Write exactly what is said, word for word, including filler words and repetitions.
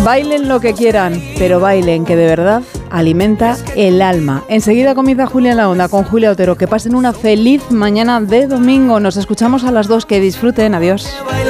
Bailen lo que quieran, pero bailen, que de verdad alimenta el alma. Enseguida comienza Julia en la Onda con Julia Otero. Que pasen una feliz mañana de domingo. Nos escuchamos a las dos. Que disfruten. Adiós.